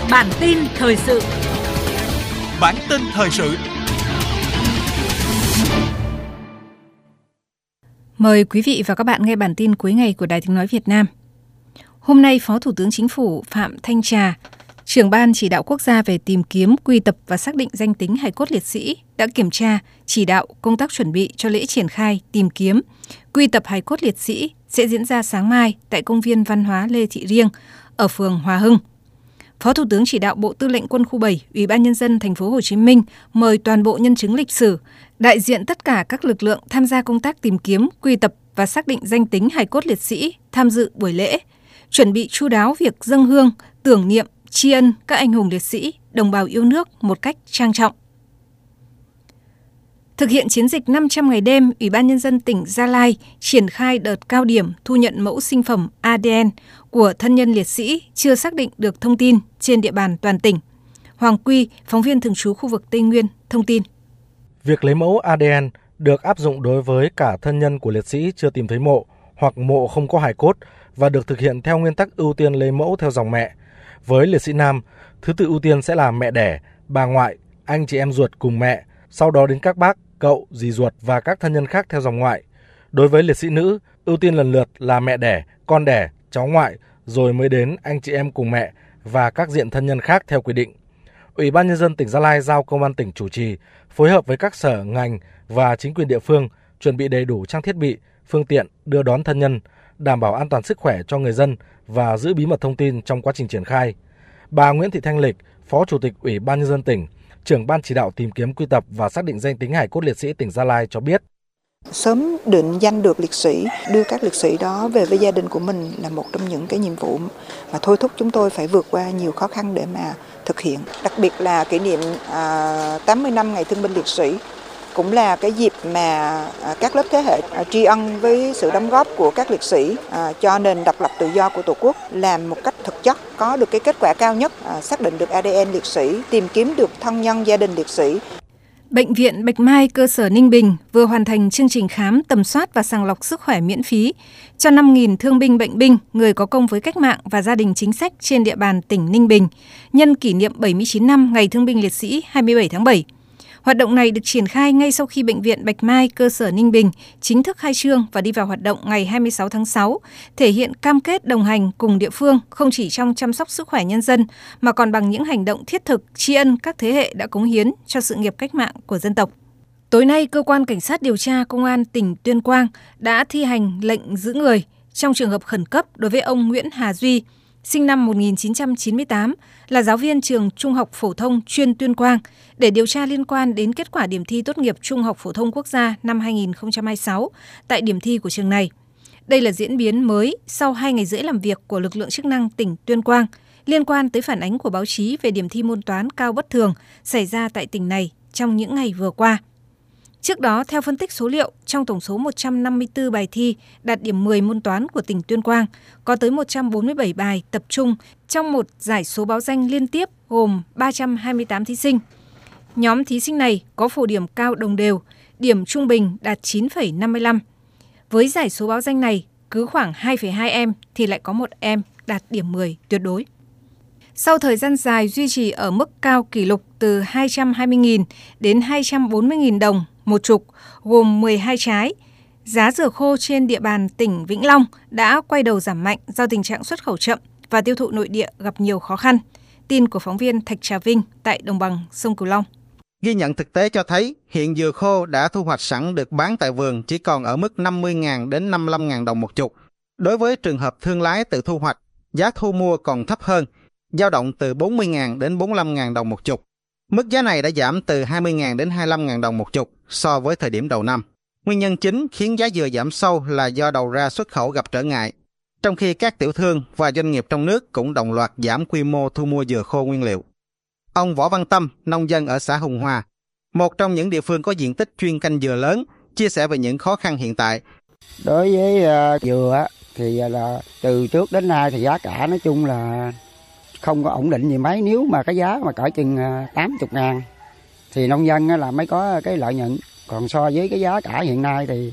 Bản tin thời sự. Bản tin thời sự. Mời quý vị và các bạn nghe bản tin cuối ngày của Đài Tiếng nói Việt Nam. Hôm nay, Phó Thủ tướng Chính phủ Phạm Thanh Trà, trưởng Ban Chỉ đạo Quốc gia về tìm kiếm, quy tập và xác định danh tính hài cốt liệt sĩ đã kiểm tra, chỉ đạo công tác chuẩn bị cho lễ triển khai tìm kiếm, quy tập hài cốt liệt sĩ sẽ diễn ra sáng mai tại Công viên Văn hóa Lê Thị Riêng ở phường Hòa Hưng. Phó Thủ tướng chỉ đạo Bộ Tư lệnh Quân khu 7, Ủy ban Nhân dân Thành phố Hồ Chí Minh mời toàn bộ nhân chứng lịch sử, đại diện tất cả các lực lượng tham gia công tác tìm kiếm, quy tập và xác định danh tính hài cốt liệt sĩ tham dự buổi lễ, chuẩn bị chu đáo việc dâng hương, tưởng niệm, tri ân các anh hùng liệt sĩ, đồng bào yêu nước một cách trang trọng. Thực hiện chiến dịch 500 ngày đêm, Ủy ban Nhân dân tỉnh Gia Lai triển khai đợt cao điểm thu nhận mẫu sinh phẩm ADN của thân nhân liệt sĩ chưa xác định được thông tin trên địa bàn toàn tỉnh. Hoàng Quy, phóng viên thường trú khu vực Tây Nguyên, thông tin. Việc lấy mẫu ADN được áp dụng đối với cả thân nhân của liệt sĩ chưa tìm thấy mộ hoặc mộ không có hài cốt và được thực hiện theo nguyên tắc ưu tiên lấy mẫu theo dòng mẹ. Với liệt sĩ nam, thứ tự ưu tiên sẽ là mẹ đẻ, bà ngoại, anh chị em ruột cùng mẹ, sau đó đến các bác, cậu, dì ruột và các thân nhân khác theo dòng ngoại. Đối với liệt sĩ nữ, ưu tiên lần lượt là mẹ đẻ, con đẻ, cháu ngoại, rồi mới đến anh chị em cùng mẹ và các diện thân nhân khác theo quy định. Ủy ban Nhân dân tỉnh Gia Lai giao Công an tỉnh chủ trì, phối hợp với các sở, ngành và chính quyền địa phương chuẩn bị đầy đủ trang thiết bị, phương tiện đưa đón thân nhân, đảm bảo an toàn sức khỏe cho người dân và giữ bí mật thông tin trong quá trình triển khai. Bà Nguyễn Thị Thanh Lịch, Phó Chủ tịch Ủy ban Nhân dân tỉnh, trưởng Ban Chỉ đạo tìm kiếm, quy tập và xác định danh tính hài cốt liệt sĩ tỉnh Gia Lai cho biết. Sớm định danh được liệt sĩ, đưa các liệt sĩ đó về với gia đình của mình là một trong những cái nhiệm vụ mà thôi thúc chúng tôi phải vượt qua nhiều khó khăn để mà thực hiện. Đặc biệt là kỷ niệm 80 năm Ngày Thương binh Liệt sĩ cũng là cái dịp mà các lớp thế hệ tri ân với sự đóng góp của các liệt sĩ cho nền độc lập tự do của Tổ quốc, làm một cách thực chất, có được cái kết quả cao nhất, xác định được ADN liệt sĩ, tìm kiếm được thân nhân gia đình liệt sĩ. Bệnh viện Bạch Mai cơ sở Ninh Bình vừa hoàn thành chương trình khám, tầm soát và sàng lọc sức khỏe miễn phí cho 5.000 thương binh bệnh binh, người có công với cách mạng và gia đình chính sách trên địa bàn tỉnh Ninh Bình, nhân kỷ niệm 79 năm Ngày Thương binh Liệt sĩ 27 tháng 7. Hoạt động này được triển khai ngay sau khi Bệnh viện Bạch Mai cơ sở Ninh Bình chính thức khai trương và đi vào hoạt động ngày 26 tháng 6, thể hiện cam kết đồng hành cùng địa phương không chỉ trong chăm sóc sức khỏe nhân dân mà còn bằng những hành động thiết thực tri ân các thế hệ đã cống hiến cho sự nghiệp cách mạng của dân tộc. Tối nay, Cơ quan Cảnh sát điều tra Công an tỉnh Tuyên Quang đã thi hành lệnh giữ người trong trường hợp khẩn cấp đối với ông Nguyễn Hà Duy, sinh năm 1998, là giáo viên trường Trung học phổ thông chuyên Tuyên Quang, để điều tra liên quan đến kết quả điểm thi tốt nghiệp Trung học phổ thông quốc gia năm 2026 tại điểm thi của trường này. Đây là diễn biến mới sau 2 ngày rưỡi làm việc của lực lượng chức năng tỉnh Tuyên Quang liên quan tới phản ánh của báo chí về điểm thi môn toán cao bất thường xảy ra tại tỉnh này trong những ngày vừa qua. Trước đó, theo phân tích số liệu, trong tổng số 154 bài thi đạt điểm 10 môn toán của tỉnh Tuyên Quang, có tới 147 bài tập trung trong một dải số báo danh liên tiếp gồm 328 thí sinh. Nhóm thí sinh này có phổ điểm cao đồng đều, điểm trung bình đạt 9,55. Với dải số báo danh này, cứ khoảng 2,2 em thì lại có một em đạt điểm 10 tuyệt đối. Sau thời gian dài duy trì ở mức cao kỷ lục từ 220.000 đến 240.000 đồng một trục, gồm 12 trái, giá dừa khô trên địa bàn tỉnh Vĩnh Long đã quay đầu giảm mạnh do tình trạng xuất khẩu chậm và tiêu thụ nội địa gặp nhiều khó khăn. Tin của phóng viên Thạch Trà Vinh tại đồng bằng sông Cửu Long. Ghi nhận thực tế cho thấy hiện dừa khô đã thu hoạch sẵn được bán tại vườn chỉ còn ở mức 50.000 đến 55.000 đồng một chục. Đối với trường hợp thương lái tự thu hoạch, giá thu mua còn thấp hơn, dao động từ 40.000 đến 45.000 đồng một chục. Mức giá này đã giảm từ 20.000 đến 25.000 đồng một chục so với thời điểm đầu năm. Nguyên nhân chính khiến giá dừa giảm sâu là do đầu ra xuất khẩu gặp trở ngại, trong khi các tiểu thương và doanh nghiệp trong nước cũng đồng loạt giảm quy mô thu mua dừa khô nguyên liệu. Ông Võ Văn Tâm, nông dân ở xã Hùng Hòa, một trong những địa phương có diện tích chuyên canh dừa lớn, chia sẻ về những khó khăn hiện tại. Đối với dừa thì là từ trước đến nay thì giá cả nói chung là không có ổn định gì mấy. Nếu mà cái giá mà cỡ chừng 80.000 thì nông dân là mới có cái lợi nhuận. Còn so với cái giá cả hiện nay thì